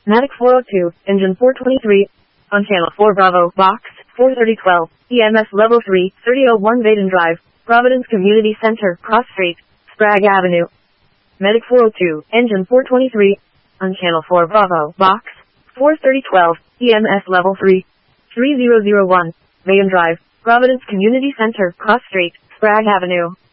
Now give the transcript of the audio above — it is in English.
Matic 402, engine 423, on channel 4 Bravo, box 43012, EMS level 3, 3001 Vaden Drive, Providence Community Center, Cross Street, Sprague Avenue. Medic 402, engine 423, on channel 4 Bravo, box 43012, EMS level 3, 3001, Vaden Drive, Providence Community Center, Cross Street, Sprague Avenue.